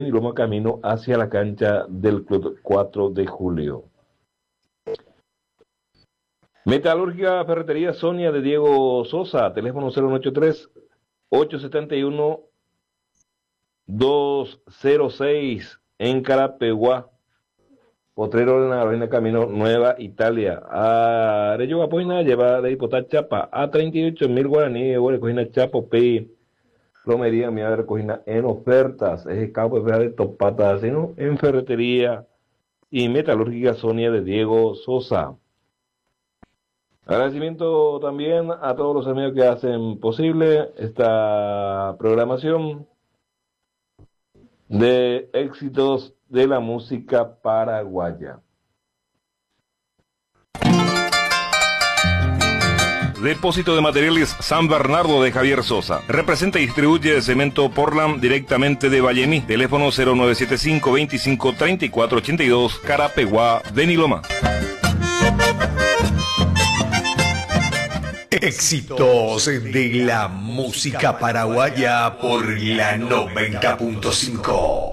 y Loma camino hacia la cancha del Club 4 de Julio. Metalúrgica Ferretería Sonia de Diego Sosa, teléfono 081-871-206 en Carapeguá. Potrero de la Carolina Camino Nueva Italia. Arello Apoina lleva de Hipotá Chapa a 38.000 guaraníes, cogina Chapo P. Plomería, mi haber cogina en ofertas. Es el campo de Topata, sino en Ferretería y Metalúrgica Sonia de Diego Sosa. Agradecimiento también a todos los amigos que hacen posible esta programación de éxitos de la música paraguaya. Depósito de Materiales San Bernardo de Javier Sosa. Representa y distribuye cemento Portland directamente de Vallemí. Teléfono 0975 25 34 82, Carapeguá, Beniloma. Éxitos de la música paraguaya por la 90.5.